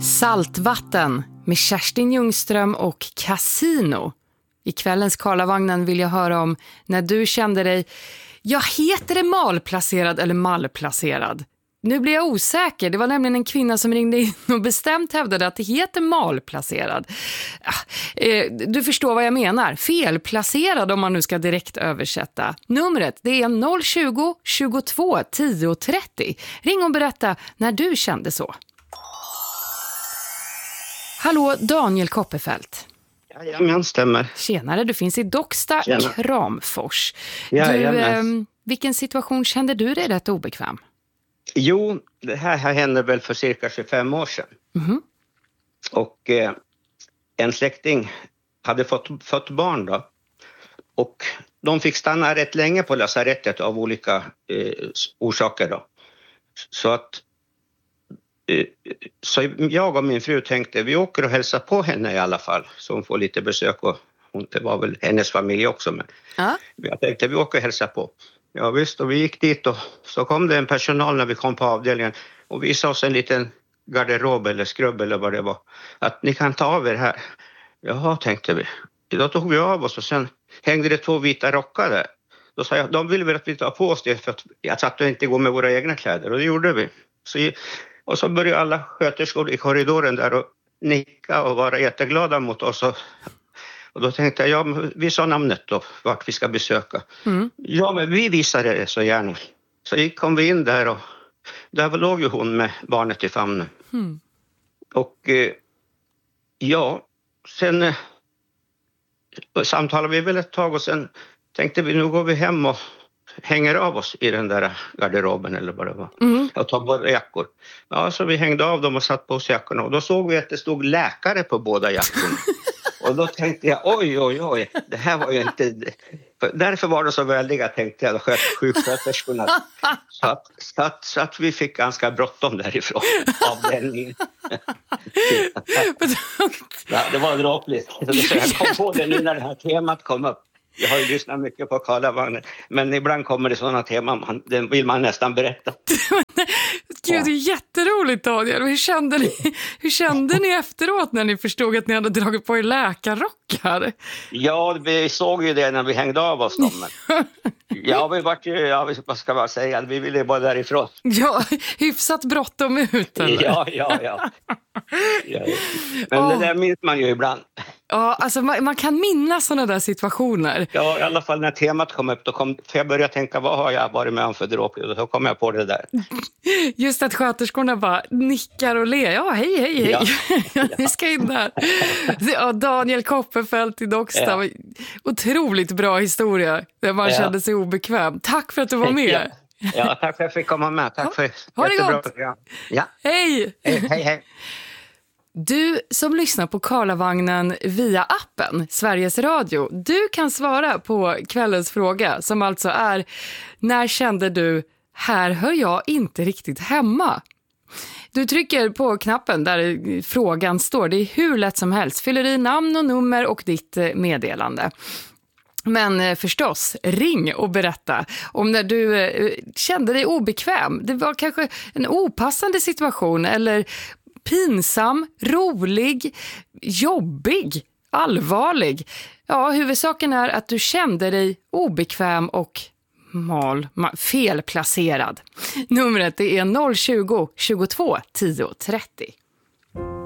Saltvatten med Kerstin Ljungström och Casino. I kvällens Karlavagnen vill jag höra om när du kände dig, heter det malplacerad eller malplacerad? Nu blir jag osäker. Det var nämligen en kvinna som ringde in och bestämt hävdade att det heter malplacerad. Du förstår vad jag menar. Felplacerad om man nu ska direkt översätta. Numret det är 020 22 10 30. Ring och berätta när du kände så. Hallå, Daniel Kopperfält. Jajamän, stämmer. Tjenare, du finns i Docksta, Kramfors. Vilken situation kände du dig rätt obekväm? Jo, det här hände väl för cirka 25 år sedan. Mm-hmm. Och en släkting hade fått barn då. Och de fick stanna rätt länge på lasarettet av olika orsaker då. Så jag och min fru tänkte vi åker och hälsar på henne i alla fall. Så hon får lite besök och det var väl hennes familj också. Men jag tänkte vi åker och hälsar på. Ja visst, och vi gick dit och så kom det en personal när vi kom på avdelningen och visade oss en liten garderob eller skrubb eller vad det var. Att ni kan ta av er här. Jaha, tänkte vi. Då tog vi av oss och sen hängde det 2 vita rockar där. Då sa jag, de ville väl att vi tar på oss det för att jag satt och inte gå med våra egna kläder och det gjorde vi. Och så började alla sköterskor i korridoren där och nicka och vara jätteglada mot oss. Och då tänkte jag, vi sa namnet då, vart vi ska besöka. Mm. Ja, men vi visade det så gärna. Så kom vi in där och där låg ju hon med barnet i famnen. Mm. Och sen samtalade vi väl ett tag och sen tänkte vi, nu går vi hem och hänger av oss i den där garderoben eller vad det var. Mm. Och tar våra jackor. Ja, så vi hängde av dem och satt på oss jackorna. Och då såg vi att det stod läkare på båda jackorna. Och då tänkte jag, oj, det här var ju inte... Därför var det så väldiga, tänkte jag, sjuksköterskorna. Så att vi fick ganska bråttom därifrån. Avdelningen. Ja, det var dråpligt. Jag kom på det nu när det här temat kom upp. Jag har ju lyssnat mycket på Karlavagnen. Men ibland kommer det sådana teman, det vill man nästan berätta. Gud, det är jätteroligt, Daniel. Hur kände ni efteråt när ni förstod att ni hade dragit på er läkarrockar? Ja, vi såg ju det när vi hängde av oss dem. Vad ska man säga? Vi ville bara därifrån. Ja, hyfsat bråttom ut, eller? Ja. Men det där minns man ju ibland. Ja, alltså man kan minnas sådana där situationer. Ja, i alla fall när temat kom upp, för jag började tänka, vad har jag varit med om för dråp? Och då kom jag på det där. Just att sköterskorna bara nickar och ler. Ja, hej. Ja. Vi ska in där. Ja, Daniel Kopperfält i Docksta. Ja. Otroligt bra historia. Där man kände sig obekväm. Tack för att du var med. Ja, tack för att jag fick komma med. Tack för ha det jättebra gott. program. Ja. Hej. Hej. Du som lyssnar på Karlavagnen via appen Sveriges Radio, du kan svara på kvällens fråga som alltså är: när kände du, här hör jag inte riktigt hemma? Du trycker på knappen där frågan står. Det är hur lätt som helst. Fyller i namn och nummer och ditt meddelande. Men förstås, ring och berätta om när du kände dig obekväm. Det var kanske en opassande situation eller pinsam, rolig, jobbig, allvarlig. Ja, huvudsaken är att du kände dig obekväm och felplacerad. Numret är 020 22 10 30.